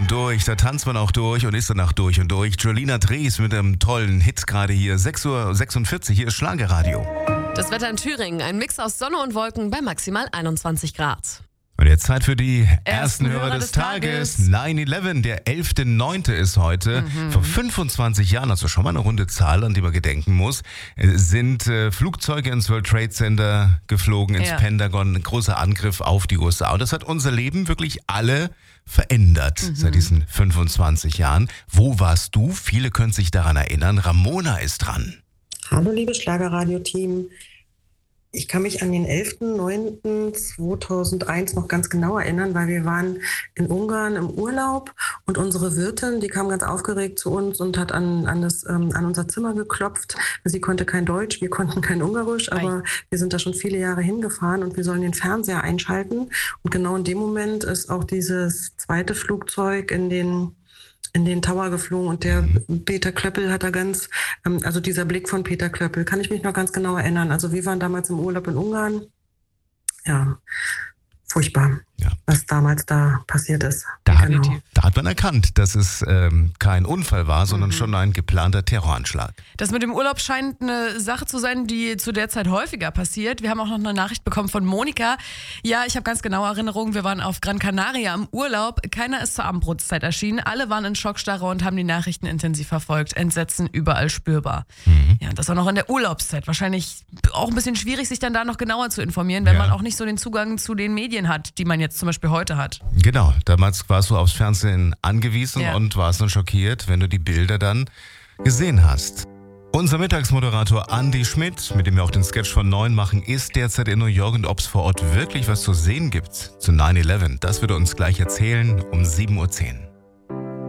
und durch, da tanzt man auch durch und ist danach durch und durch. Jolina Drees mit einem tollen Hit gerade hier, 6:46 Uhr, hier ist Schlagerradio. Das Wetter in Thüringen, ein Mix aus Sonne und Wolken bei maximal 21 Grad. Und jetzt Zeit für die ersten Hörer des Tages. 9/11, der 11.9. ist heute. Vor 25 Jahren, also schon mal eine runde Zahl, an die man gedenken muss, sind Flugzeuge ins World Trade Center geflogen, ins Pentagon. Ein großer Angriff auf die USA. Und das hat unser Leben wirklich alle verändert seit diesen 25 Jahren. Wo warst du? Viele können sich daran erinnern. Ramona ist dran. Hallo liebes Schlagerradio-Team. Ich kann mich an den 11.09.2001 noch ganz genau erinnern, weil wir waren in Ungarn im Urlaub und unsere Wirtin, die kam ganz aufgeregt zu uns und hat an unser Zimmer geklopft. Sie konnte kein Deutsch, wir konnten kein Ungarisch, aber wir sind da schon viele Jahre hingefahren und wir sollen den Fernseher einschalten. Und genau in dem Moment ist auch dieses zweite Flugzeug in den Tower geflogen und der Peter Klöppel hat da also dieser Blick von Peter Klöppel, kann ich mich noch ganz genau erinnern. Also wir waren damals im Urlaub in Ungarn. Ja, furchtbar, was damals da passiert ist. Da hat man erkannt, dass es kein Unfall war, sondern schon ein geplanter Terroranschlag. Das mit dem Urlaub scheint eine Sache zu sein, die zu der Zeit häufiger passiert. Wir haben auch noch eine Nachricht bekommen von Monika. Ja, ich habe ganz genaue Erinnerungen. Wir waren auf Gran Canaria im Urlaub. Keiner ist zur Abendbrotzeit erschienen. Alle waren in Schockstarre und haben die Nachrichten intensiv verfolgt. Entsetzen überall spürbar. Ja, das war noch in der Urlaubszeit. Wahrscheinlich auch ein bisschen schwierig, sich dann da noch genauer zu informieren, wenn man auch nicht so den Zugang zu den Medien hat, die man jetzt zum Beispiel heute hat. Genau, damals warst du aufs Fernsehen angewiesen und warst dann schockiert, wenn du die Bilder dann gesehen hast. Unser Mittagsmoderator Andi Schmidt, mit dem wir auch den Sketch von 9 machen, ist derzeit in New York und ob es vor Ort wirklich was zu sehen gibt zu 9/11, das wird er uns gleich erzählen um 7:10 Uhr.